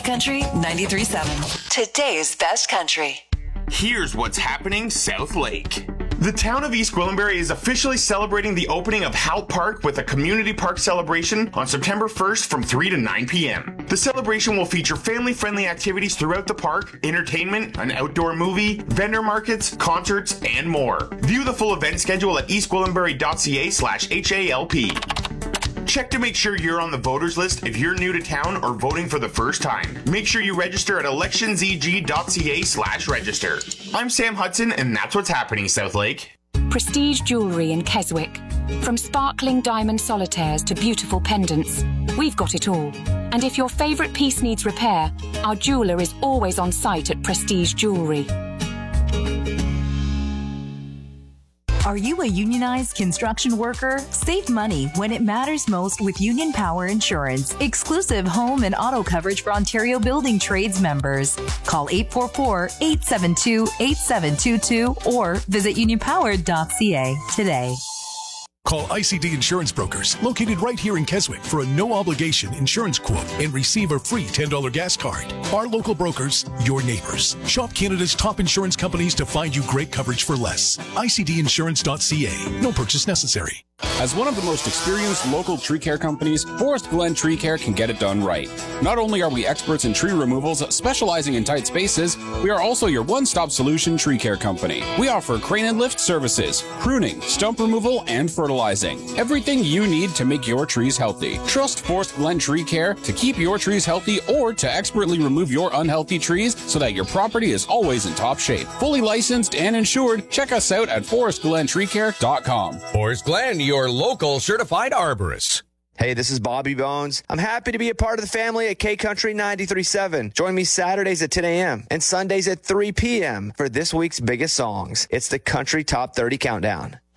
Country 93.7. Today's best country. Here's what's happening South Lake. The town of East Gwillimbury is officially celebrating the opening of Howe Park with a community park celebration on September 1st from 3 to 9 p.m. The celebration will feature family-friendly activities throughout the park, entertainment, an outdoor movie, vendor markets, concerts, and more. View the full event schedule at eastgwillimbury.ca/HALP. Check to make sure you're on the voters list if you're new to town or voting for the first time. Make sure you register at electionseg.ca/register. I'm Sam Hudson, and that's what's happening, South Lake. Prestige Jewellery in Keswick. From sparkling diamond solitaires to beautiful pendants, we've got it all. And if your favourite piece needs repair, our jeweller is always on site at Prestige Jewellery. Are you a unionized construction worker? Save money when it matters most with Union Power Insurance. Exclusive home and auto coverage for Ontario Building Trades members. Call 844-872-8722 or visit unionpower.ca today. Call ICD Insurance Brokers, located right here in Keswick, for a no-obligation insurance quote and receive a free $10 gas card. Our local brokers, your neighbors. Shop Canada's top insurance companies to find you great coverage for less. ICDinsurance.ca. No purchase necessary. As one of the most experienced local tree care companies, Forest Glen Tree Care can get it done right. Not only are we experts in tree removals specializing in tight spaces, we are also your one-stop solution tree care company. We offer crane and lift services, pruning, stump removal, and fertilizing. Everything you need to make your trees healthy. Trust Forest Glen Tree Care to keep your trees healthy or to expertly remove your unhealthy trees so that your property is always in top shape. Fully licensed and insured, check us out at forestglentreecare.com. Forest Glen, your local certified arborist. Hey, this is Bobby Bones. I'm happy to be a part of the family at K-Country 93.7. Join me Saturdays at 10 a.m. and Sundays at 3 p.m. for this week's biggest songs. It's the Country Top 30 Countdown.